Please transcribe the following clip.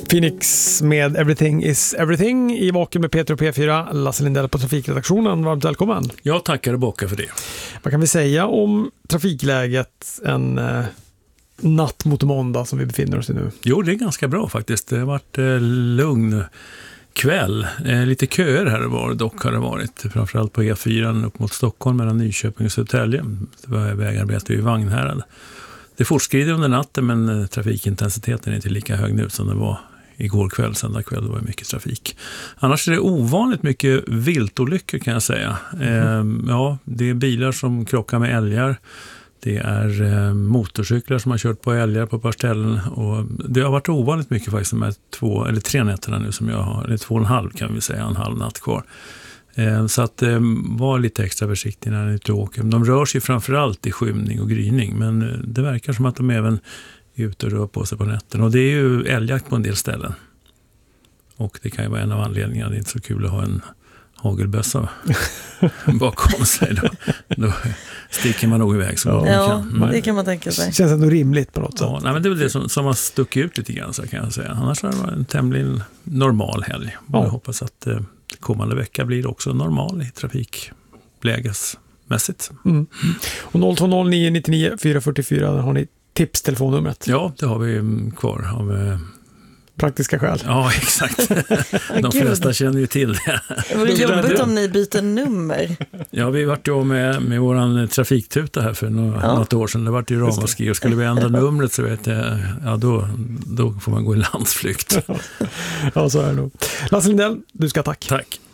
Phoenix med Everything is Everything i Vaken med Peter och P4. Lasse Lindell på trafikredaktionen, varmt välkommen. Jag tackar och bockar för det. Vad kan vi säga om trafikläget en natt mot måndag som vi befinner oss i nu? Jo, det är ganska bra faktiskt. Det har varit lugn kväll. Lite köer här var dock har det varit. Framförallt på E4 upp mot Stockholm mellan Nyköping och Södertälje. Det var vägarbete i Vagnhärad. Det fortskrider under natten, men trafikintensiteten är inte lika hög nu som det var igår kväll, söndag kväll. Det var mycket trafik. Annars är det ovanligt mycket viltolyckor kan jag säga. Ja, det är bilar som krockar med älgar. Det är motorcyklar som har kört på älgar på ett par ställen. Och det har varit ovanligt mycket faktiskt de här 2 eller 3 nätterna nu som jag har. Eller 2,5 kan vi säga, en halv natt kvar. Så att var lite extra försiktig när ni är ute och åker. De rör sig framförallt i skymning och gryning, men det verkar som att de även är ute och rör på sig på nätten. Och det är ju älgjakt på en del ställen. Och det kan ju vara en av anledningarna. Det är inte så kul att ha en hagelbössa bakom sig. Då sticker man nog iväg så man kan. Det kan man tänka sig. Det känns ändå rimligt på något sätt. Ja, nej, men det är väl det som har stuckit ut lite grann, så kan jag säga. Annars har det varit en tämligen normal helg. Jag hoppas att kommande vecka blir också normal i trafiklägesmässigt. Och 020-999 444, där har ni tipstelefonnumret. Ja, det har vi kvar av praktiska skäl. Ja, exakt. De flesta känner ju till det. Det var jobbigt om ni byter nummer. Ja, vi vart ju med våran trafiktuta här för något år sedan. Det vart ju ramaskri, och skulle vi ändra numret så vet jag, då får man gå i landsflykt. Ja, så är det nog. Lasse Lindell, du ska tack. Tack.